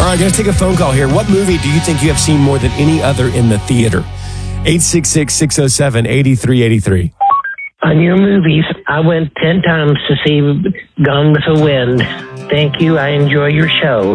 All right, going to take a phone call here. What movie do you think you have seen more than any other in the theater? 866-607-8383. On your movies, I went 10 times to see Gone with the Wind. Thank you. I enjoy your show.